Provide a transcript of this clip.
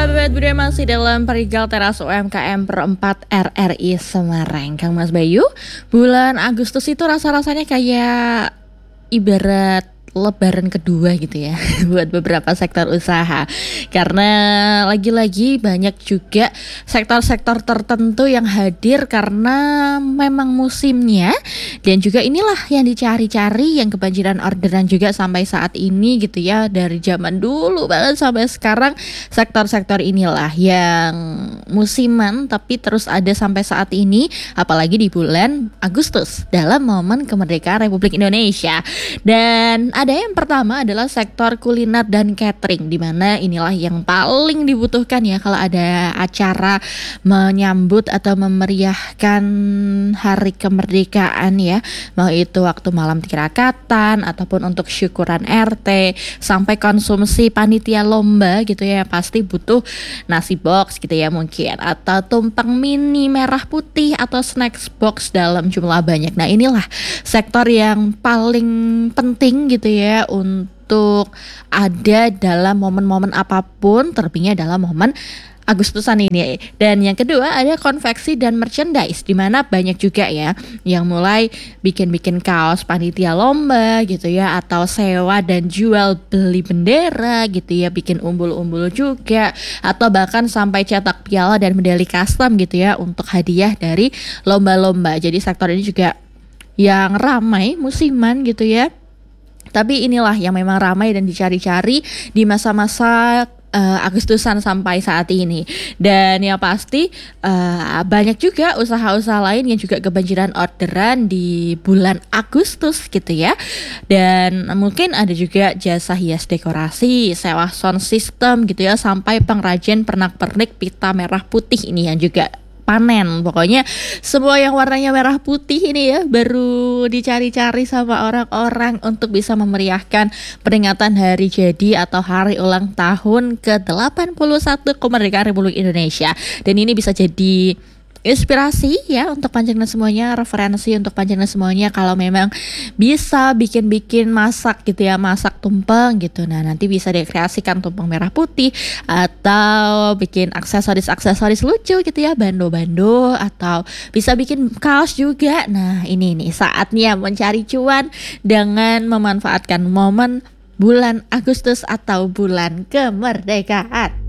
sahabat budaya masih dalam Perigal Teras UMKM Per 4 RRI Semarang. Kang Mas Bayu, bulan Agustus itu rasa-rasanya kayak ibarat lebaran kedua gitu ya buat beberapa sektor usaha, karena lagi-lagi banyak juga sektor-sektor tertentu yang hadir karena memang musimnya, dan juga inilah yang dicari-cari, yang kebanjiran orderan juga sampai saat ini gitu ya. Dari zaman dulu banget sampai sekarang, sektor-sektor inilah yang musiman tapi terus ada sampai saat ini, apalagi di bulan Agustus dalam momen kemerdekaan Republik Indonesia. Dan ada yang pertama adalah sektor kuliner dan catering, di mana inilah yang paling dibutuhkan ya kalau ada acara menyambut atau memeriahkan hari kemerdekaan ya, mau itu waktu malam tirakatan ataupun untuk syukuran RT sampai konsumsi panitia lomba gitu ya, pasti butuh nasi box gitu ya mungkin, atau tumpeng mini merah putih atau snacks box dalam jumlah banyak. Nah inilah sektor yang paling penting gitu ya untuk ada dalam momen-momen apapun, terlebihnya dalam momen Agustusan ini. Dan yang kedua ada konveksi dan merchandise, di mana banyak juga ya yang mulai bikin-bikin kaos panitia lomba gitu ya, atau sewa dan jual beli bendera gitu ya, bikin umbul-umbul juga, atau bahkan sampai cetak piala dan medali custom gitu ya untuk hadiah dari lomba-lomba. Jadi sektor ini juga yang ramai musiman gitu ya. Tapi inilah yang memang ramai dan dicari-cari di masa-masa Agustusan sampai saat ini. Dan yang pasti banyak juga usaha-usaha lain yang juga kebanjiran orderan di bulan Agustus gitu ya. Dan mungkin ada juga jasa hias dekorasi, sewa sound system gitu ya, sampai pengrajin pernak-pernik pita merah putih ini yang juga panen. Pokoknya semua yang warnanya merah putih ini ya baru dicari-cari sama orang-orang untuk bisa memeriahkan peringatan hari jadi atau hari ulang tahun ke-81 kemerdekaan Republik Indonesia. Dan ini bisa jadi inspirasi ya untuk panjenengan semuanya, referensi untuk panjenengan semuanya kalau memang bisa bikin-bikin masak gitu ya, masak tumpeng gitu. Nah nanti bisa dikreasikan tumpeng merah putih, atau bikin aksesoris lucu gitu ya, bando-bando, atau bisa bikin kaos juga. Nah ini nih saatnya mencari cuan dengan memanfaatkan momen bulan Agustus atau bulan kemerdekaan.